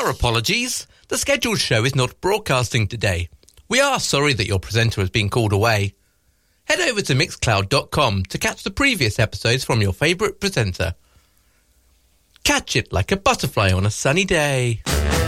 Our apologies. The scheduled show is not broadcasting today. We are sorry that your presenter has been called away. Head over to mixcloud.com to catch the previous episodes from your favourite presenter. Catch it like a butterfly on a sunny day.